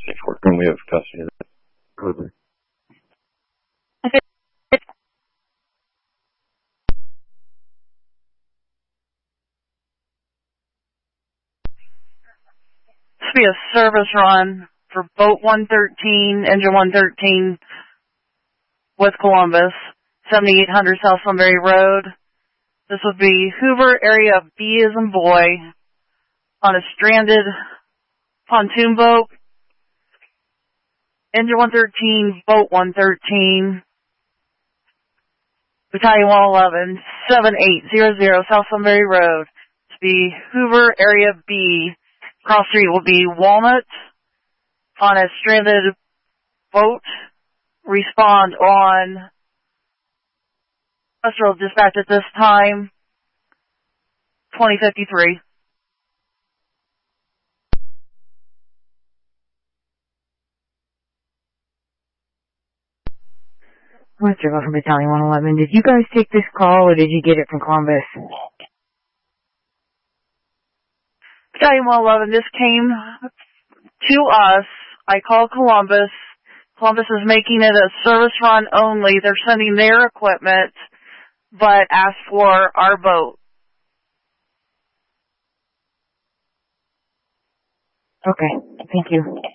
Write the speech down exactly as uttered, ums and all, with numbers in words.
Safe working. We have custody of that. Cruiser. This will be a service run for boat one thirteen, engine one thirteen with Columbus, seventy-eight hundred South Sunbury Road. This would be Hoover, area B as in boy, on a stranded pontoon boat. Engine one thirteen, boat one thirteen, Battalion one eleven, seventy-eight hundred South Sunbury Road. To be Hoover, area B. Cross street will be Walnut on a stranded boat. Respond on industrial dispatch at this time, twenty fifty-three. What's your from Battalion one eleven? Did you guys take this call or did you get it from Columbus? Battalion one eleven, this came to us. I called Columbus. Columbus is making it a service run only. They're sending their equipment, but asked for our boat. Okay, thank you.